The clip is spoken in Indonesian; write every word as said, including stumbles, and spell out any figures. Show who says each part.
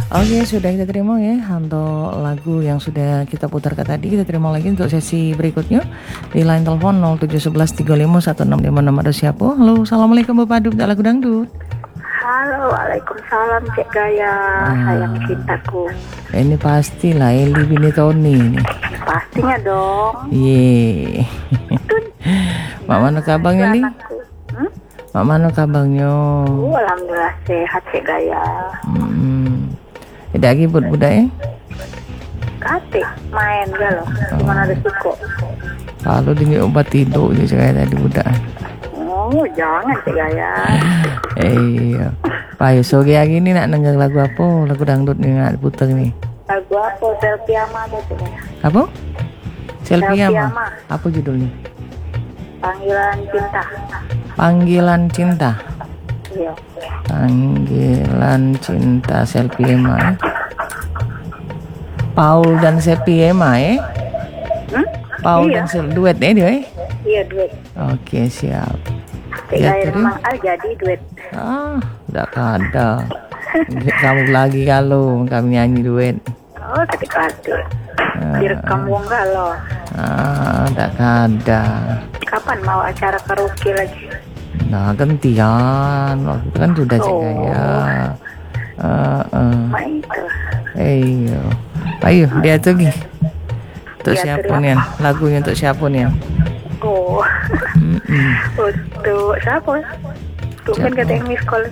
Speaker 1: Oke, sudah kita terima ya untuk lagu yang sudah kita putarkan tadi. Kita terima lagi untuk sesi berikutnya di line telepon nol tujuh satu satu tiga lima satu enam lima enam. Ada siapa? Halo, assalamualaikum Bapak Duk, lagu dangdut.
Speaker 2: Halo, waalaikumsalam Cek Gaya,
Speaker 1: Ah.
Speaker 2: sayang cintaku.
Speaker 1: Ini pastilah Eli bini Tony ini.
Speaker 2: Pastinya dong.
Speaker 1: Ye. Mak mana kabarnya Li?
Speaker 2: Anakku. Hmm?
Speaker 1: Mak mana kabarnya?
Speaker 2: Oh, alhamdulillah sehat Cek Gaya.
Speaker 1: Hmm. Tidak ribut budak ya?
Speaker 2: Kate main galo. Gimana ada suko?
Speaker 1: Kalau dengan obat tidur je cakap tadi budak.
Speaker 2: Oh, jangan Cek Gaya.
Speaker 1: Iya. Payo sore hari ni nak dengar lagu apa? Lagu dangdut ni nak putar ni.
Speaker 2: Lagu apa? Selfie ama tuh Cek Gaya.
Speaker 1: Apa? Selfie
Speaker 2: Selfie
Speaker 1: ama.
Speaker 2: ama.
Speaker 1: Apa judulnya?
Speaker 2: Panggilan cinta.
Speaker 1: Panggilan Cinta.
Speaker 2: Iya.
Speaker 1: Panggilan Cinta Selfie Ema. Paul dan Selfie Ema eh?
Speaker 2: Hmm?
Speaker 1: Paul
Speaker 2: Iya.
Speaker 1: dan Sel duet eh dia eh?
Speaker 2: Iya duet.
Speaker 1: Oke, siap.
Speaker 2: Cek
Speaker 1: Ya,
Speaker 2: Gaya
Speaker 1: terus?
Speaker 2: memang al jadi duet.
Speaker 1: Ah, tak ada. Kamu lagi kalau kami nyanyi duet.
Speaker 2: Oh, ketika hati. Direkam wong galo.
Speaker 1: Ah, tak ada.
Speaker 2: Kapan mau acara karaoke lagi?
Speaker 1: Nah, gantian. Waktu itu kan sudah cek
Speaker 2: Oh.
Speaker 1: ya. Uh, uh.
Speaker 2: Main itu.
Speaker 1: Ayo. Ayo, dia tuh gih. Untuk
Speaker 2: Dia
Speaker 1: siapa
Speaker 2: tuh
Speaker 1: nih? Lagunya untuk siapa nih?
Speaker 2: Oh.
Speaker 1: Mm-mm.
Speaker 2: Untuk siapa? Tuh kan
Speaker 1: Siapa?
Speaker 2: kata yang miss call